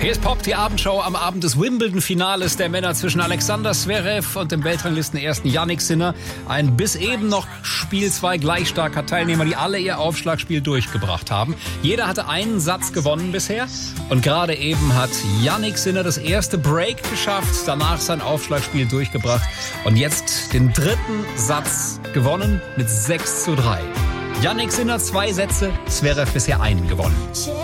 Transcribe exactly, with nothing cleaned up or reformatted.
Hier ist Pop, die Abendshow am Abend des Wimbledon-Finales der Männer zwischen Alexander Zverev und dem Weltranglistenersten Jannik Sinner. Ein bis eben noch Spiel zwei gleich starker Teilnehmer, die alle ihr Aufschlagspiel durchgebracht haben. Jeder hatte einen Satz gewonnen bisher. Und gerade eben hat Jannik Sinner das erste Break geschafft, danach sein Aufschlagspiel durchgebracht und jetzt den dritten Satz gewonnen mit sechs zu drei. Jannik Sinner zwei Sätze, Zverev bisher einen gewonnen.